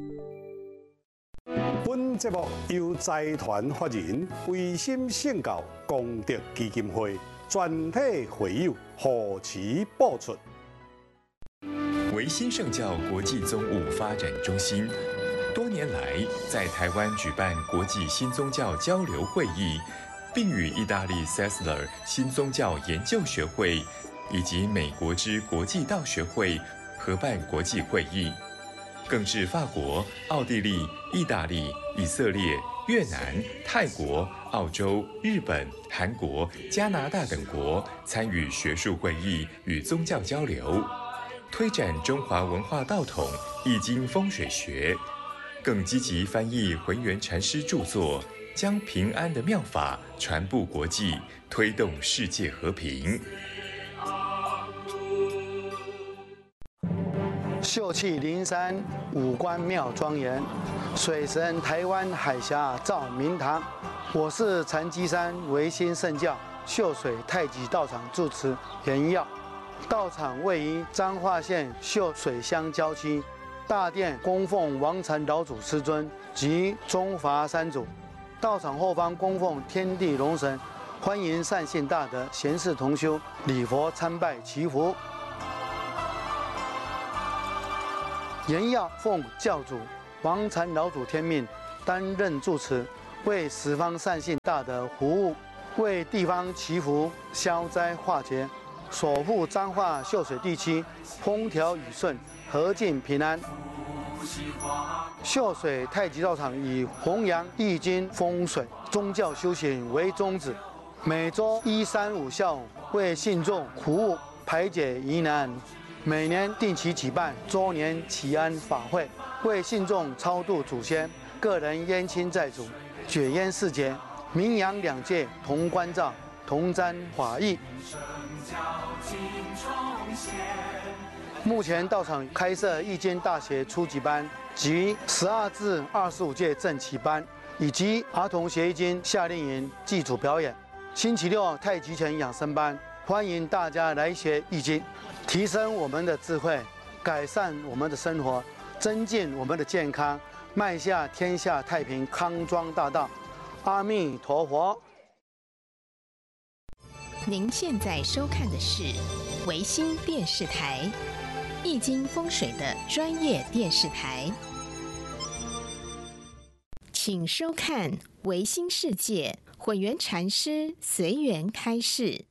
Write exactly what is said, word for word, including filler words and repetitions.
本节目由财团法人维心圣教功德基金会全体会友护持播出。 维新圣教国际宗务发展中心多年来在台湾举办国际新宗教交流会议，并与意大利 Sessler 新宗教研究学会以及美国之国际道学会合办国际会议，更至法国、奥地利、意大利、以色列、越南、泰国、澳洲、日本、韩国、加拿大等国参与学术会议与宗教交流，推展中华文化道统、易经风水学，更积极翻译浑元禅师著作，将平安的妙法传布国际，推动世界和平。 秀气灵山，五官妙庄严，水神台湾海峡照明堂。我是禅机山维新圣教秀水太极道场住持严耀。道场位于彰化县秀水乡郊区，大殿供奉王禅老祖师尊及中华三祖。道场后方供奉天地龙神，欢迎善信大德、贤士同修礼佛参拜祈福。严耀奉教主王禅老祖天命，担任住持，为十方善信大德服务，为地方祈福消灾化解，守护彰化秀水地区风调雨顺、和敬平安。秀水太极道场以弘扬易经风水、宗教修行为宗旨，每周一、三、五下午为信众服务，排解疑难。每年定期举办周年祈安法会，为信众超度祖先、个人冤亲债主解冤释结，名扬两界同关照、同沾法益。目前道场开设易经大学初级班及十二至二十五届正期班，以及儿童学易经夏令营祭祖表演。星期六太极拳养生班，欢迎大家来学易经，提升我们的智慧，改善我们的生活，增进我们的健康，迈向天下太平康庄大道。阿弥陀佛。 您现在收看的是维新电视台，易经风水的专业电视台，请收看维新世界混元禅师随缘开示。